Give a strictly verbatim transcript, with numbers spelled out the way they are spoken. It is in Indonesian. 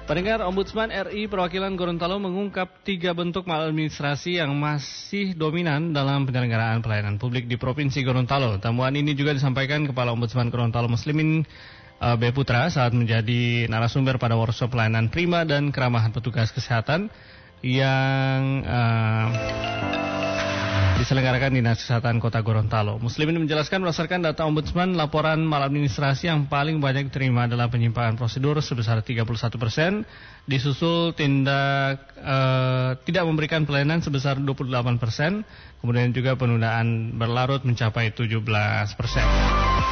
Pendengar, Ombudsman R I Perwakilan Gorontalo mengungkap tiga bentuk maladministrasi yang masih dominan dalam penyelenggaraan pelayanan publik di Provinsi Gorontalo. Temuan ini juga disampaikan Kepala Ombudsman Gorontalo Muslimin uh, B. Putra saat menjadi narasumber pada workshop pelayanan prima dan keramahan petugas kesehatan yang uh, diselenggarakan Dinas Kesehatan Kota Gorontalo. Muslimin menjelaskan berdasarkan data Ombudsman, laporan maladministrasi yang paling banyak diterima adalah penyimpangan prosedur sebesar tiga puluh satu persen, disusul tindak uh, tidak memberikan pelayanan sebesar dua puluh delapan persen, kemudian juga penundaan berlarut mencapai tujuh belas persen.